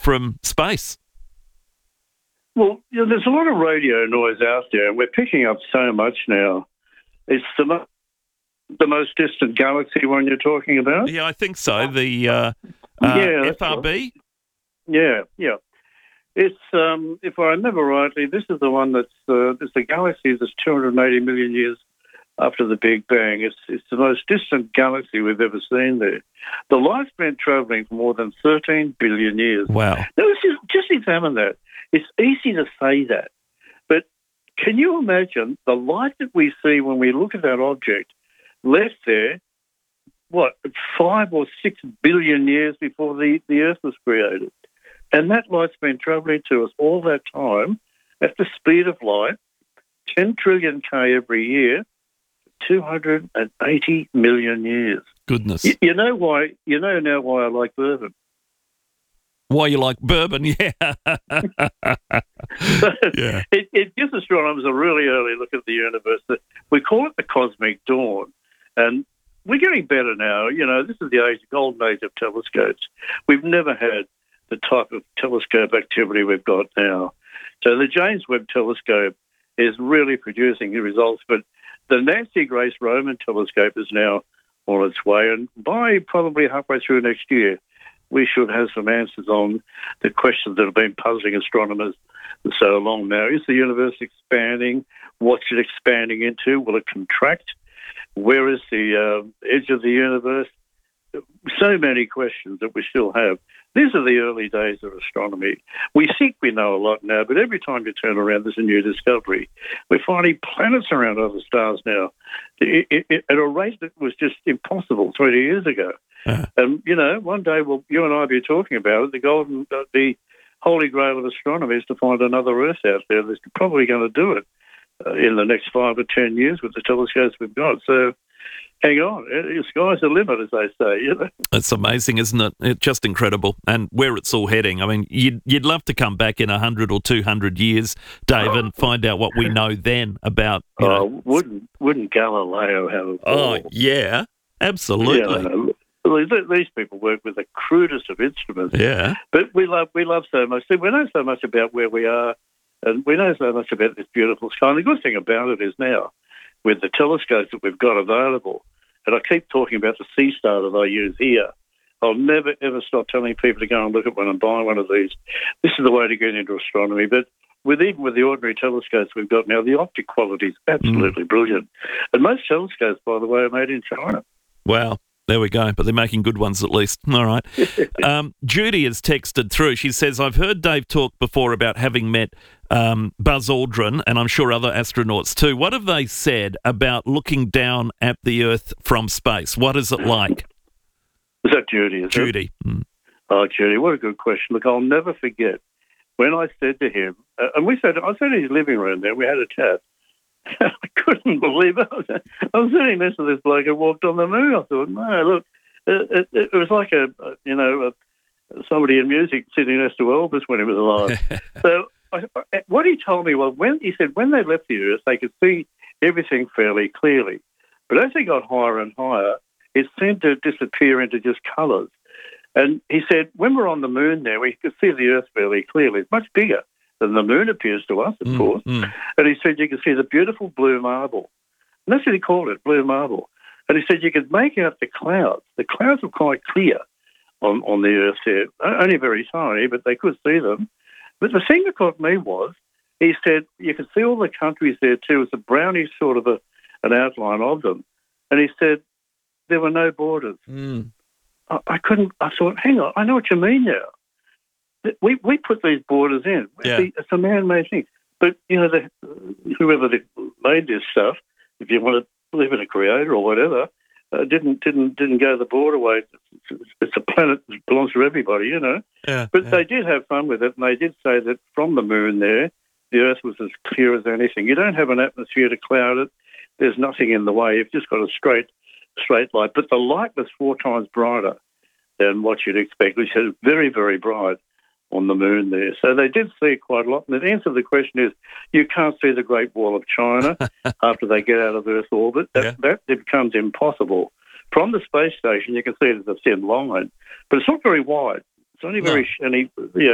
from space? Well, there's a lot of radio noise out there, and we're picking up so much now. It's the most distant galaxy one you're talking about? Yeah, I think so. The FRB? Yeah. It's, if I remember rightly, this is the one it's the galaxy that's 280 million years after the Big Bang. It's the most distant galaxy we've ever seen there. The light's been travelling for more than 13 billion years. Wow. Now, just examine that. It's easy to say that, but can you imagine the light that we see when we look at that object left there, 5 or 6 billion years before the Earth was created? And that light's been travelling to us all that time at the speed of light, 10 trillion K every year, 280 million years. Goodness. You know now why I like bourbon. Why you like bourbon, yeah. Yeah. It gives astronomers a really early look at the universe. We call it the cosmic dawn. And we're getting better now. This is the golden age of telescopes. We've never had the type of telescope activity we've got now. So the James Webb Telescope is really producing the results, but the Nancy Grace Roman Telescope is now on its way, and by probably halfway through next year, we should have some answers on the questions that have been puzzling astronomers for so long now. Is the universe expanding? What's it expanding into? Will it contract? Where is the edge of the universe? So many questions that we still have. These are the early days of astronomy. We think we know a lot now, but every time you turn around, there's a new discovery. We're finding planets around other stars now at a rate that was just impossible 20 years ago. Uh-huh. And, one day you and I will be talking about it. The holy grail of astronomy is to find another Earth out there that's probably going to do it in the next 5 or 10 years with the telescopes we've got. So hang on, the sky's the limit, as they say. It's amazing, isn't it? It's just incredible, and where it's all heading. I mean, you'd love to come back in 100 or 200 years, Dave, and find out what we know then about. Wouldn't Galileo have a ball? Oh yeah, absolutely. These people work with the crudest of instruments. Yeah, but we love so much. See, we know so much about where we are, and we know so much about this beautiful sky. And the good thing about it is now, with the telescopes that we've got available, and I keep talking about the Seastar that I use here, I'll never, ever stop telling people to go and look at one and buy one of these. This is the way to get into astronomy. But even with the ordinary telescopes we've got now, the optic quality is absolutely brilliant. And most telescopes, by the way, are made in China. Wow. There we go, but they're making good ones at least. All right. Judy has texted through. She says, I've heard Dave talk before about having met Buzz Aldrin, and I'm sure other astronauts too. What have they said about looking down at the Earth from space? What is it like? Is that Judy? Judy. Mm. Oh, Judy, what a good question. Look, I'll never forget when I said to him, I was in his living room there, we had a chat. I couldn't believe it. I was sitting next to this bloke who walked on the moon. I thought, no, look, it was like somebody in music sitting next to Elvis when he was alive. So what he told me was, when they left the Earth, they could see everything fairly clearly. But as they got higher and higher, it seemed to disappear into just colours. And he said, when we're on the moon there, we could see the Earth fairly clearly. It's much bigger than the moon appears to us, of course. And he said you could see the beautiful blue marble. And that's what he called it, blue marble. And he said you could make out the clouds. The clouds were quite clear on the Earth there. Only very tiny, but they could see them. But the thing that got me was, he said you could see all the countries there too. It's a brownish sort of an outline of them. And he said there were no borders. I thought, hang on, I know what you mean now. We put these borders in. Yeah. It's a man-made thing. But, whoever made this stuff, if you want to believe in a creator or whatever, didn't go the border way. It's a planet that belongs to everybody, Yeah, But they did have fun with it, and they did say that from the moon there, the Earth was as clear as anything. You don't have an atmosphere to cloud it. There's nothing in the way. You've just got a straight light. But the light was 4 times brighter than what you'd expect, which is very, very bright on the moon there. So they did see quite a lot. And the answer to the question is you can't see the Great Wall of China after they get out of Earth's orbit. That becomes impossible. From the space station, you can see it as a thin line, but it's not very wide. It's only